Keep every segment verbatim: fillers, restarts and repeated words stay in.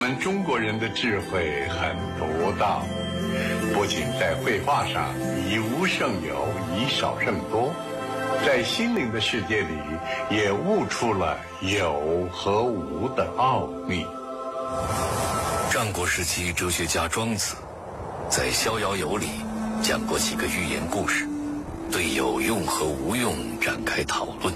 我们中国人的智慧很独到，不仅在绘画上以无胜有，以少胜多，在心灵的世界里也悟出了有和无的奥秘。 战国时期哲学家庄子在《逍遥游》里讲过几个寓言故事，对有用和无用展开讨论。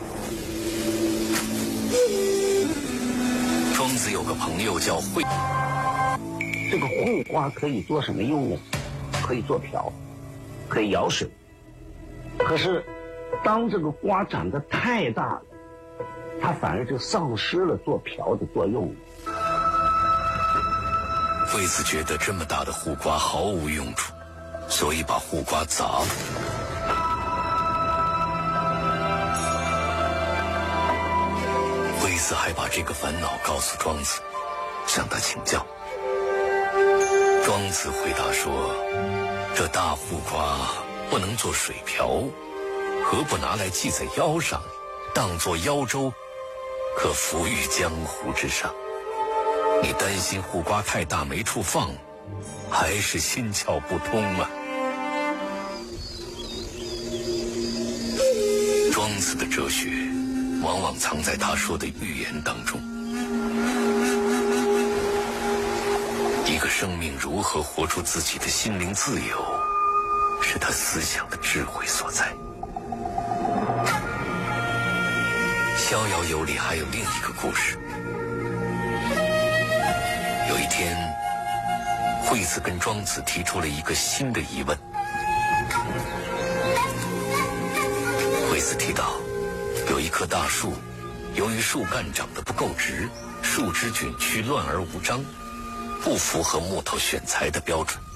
庄子有个朋友叫惠， 这个护瓜可以做什么用呢？可以做瓢，可以舀水。可是当这个瓜长得太大了，它反而就丧失了做瓢的作用。 惠子觉得这么大的护瓜毫无用处，所以把护瓜砸了。惠子还把这个烦恼告诉庄子，向他请教。庄子回答说，这大护瓜不能做水瓢，何不拿来系在腰上，当作腰舟，可浮于江湖之上？你担心护瓜太大没处放，还是心窍不通啊？庄子的哲学往往藏在他说的寓言当中。一个生命如何活出自己的心灵自由，是他思想的智慧所在。《逍遥游》里还有另一个故事。有一天，惠子跟庄子提出了一个新的疑问。惠子提到，有一棵大树，由于树干长得不够直，树枝卷曲乱而无章，不符合木头选材的标准。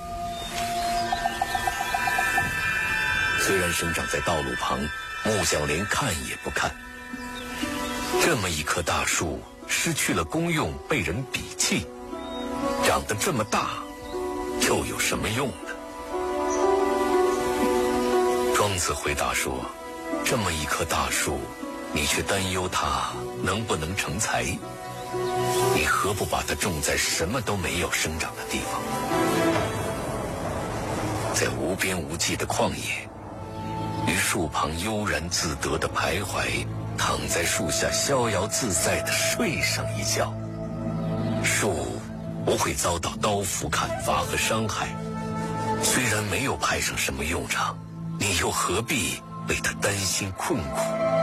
虽然生长在道路旁，木匠连看也不看。这么一棵大树失去了功用，被人鄙弃，长得这么大，又有什么用呢？庄子回答说，这么一棵大树，你却担忧它能不能成材，你何不把它种在什么都没有生长的地方？在无边无际的旷野，于树旁悠然自得的徘徊，躺在树下逍遥自在的睡上一觉，树不会遭到刀斧砍伐和伤害。虽然没有派上什么用场，你又何必为它担心困苦？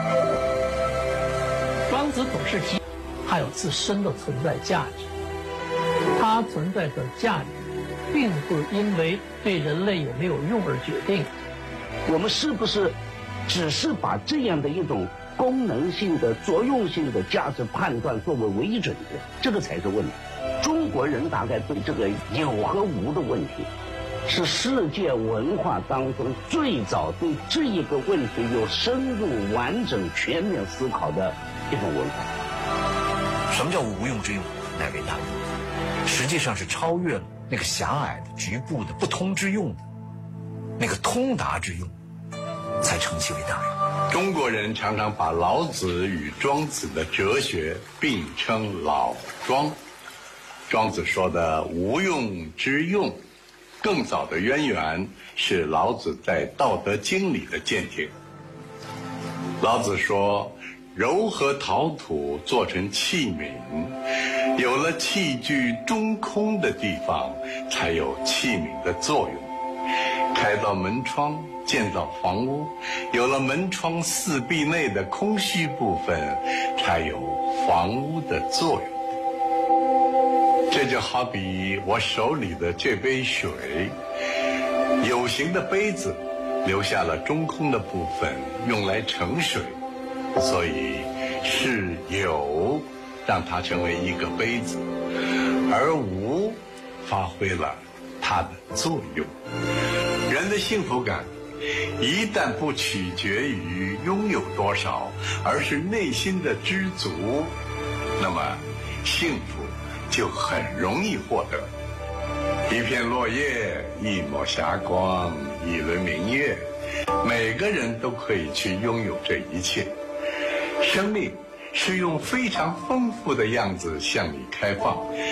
庄子总是提它有自身的存在价值，它存在的价值并不是因为对人类有没有用而决定。 我们是不是只是把这样的一种功能性的、作用性的价值判断作为唯一准则？这个才是问题。中国人大概对这个有和无的问题，是世界文化当中最早对这一个问题有深入、完整、全面思考的一种文化。 什么叫无用之用？乃为大用，实际上是超越了那个狭隘的、局部的、不通之用的那个通达之用，才成其为大用。 中国人常常把老子与庄子的哲学并称老庄。庄子说的无用之用，更早的渊源是老子在《道德经》里的见解。老子说，柔和陶土做成器皿，有了器具中空的地方，才有器皿的作用。开到门窗，建造房屋，有了门窗四壁内的空虚部分，才有房屋的作用。这就好比我手里的这杯水，有形的杯子留下了中空的部分用来盛水，所以是有让它成为一个杯子，而无发挥了它的作用。人的幸福感一旦不取决于拥有多少，而是内心的知足，那么幸福就很容易获得。一片落叶，一抹霞光，一轮明月，每个人都可以去拥有这一切。生命是用非常丰富的样子向你开放。